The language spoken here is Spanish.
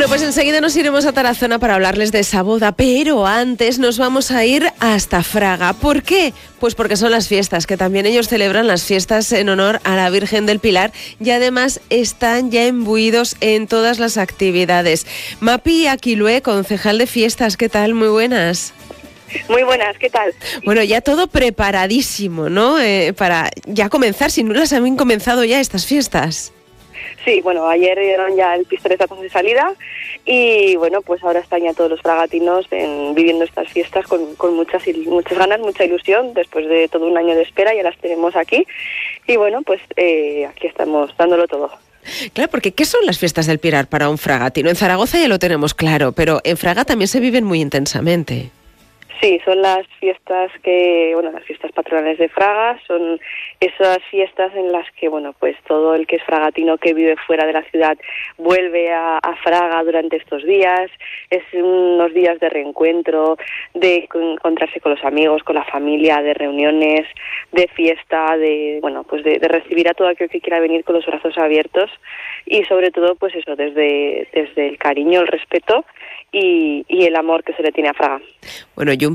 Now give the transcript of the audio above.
Bueno, pues enseguida nos iremos a Tarazona para hablarles de esa boda, pero antes nos vamos a ir hasta Fraga. ¿Por qué? Pues porque son las fiestas, que también ellos celebran las fiestas en honor a la Virgen del Pilar y además están ya imbuidos en todas las actividades. Mapi Aquilue, concejal de fiestas, ¿qué tal? Muy buenas. Muy buenas, ¿qué tal? Bueno, ya todo preparadísimo, ¿no? Para ya comenzar, si no las han comenzado ya estas fiestas. Sí, bueno, ayer dieron ya el pistoletazo de salida y bueno, pues ahora están ya todos los fragatinos viviendo estas fiestas con muchas ganas, mucha ilusión, después de todo un año de espera, ya las tenemos aquí y bueno, pues aquí estamos dándolo todo. Claro, porque ¿qué son las fiestas del Pilar para un fragatino? En Zaragoza ya lo tenemos claro, pero en Fraga también se viven muy intensamente. Sí, son las fiestas las fiestas patronales de Fraga, son esas fiestas en las que, bueno, pues todo el que es fragatino que vive fuera de la ciudad vuelve a Fraga durante estos días, es unos días de reencuentro, de encontrarse con los amigos, con la familia, de reuniones, de fiesta, de recibir a todo aquel que quiera venir con los brazos abiertos y sobre todo, pues eso, desde el cariño, el respeto y el amor que se le tiene a Fraga. Bueno, y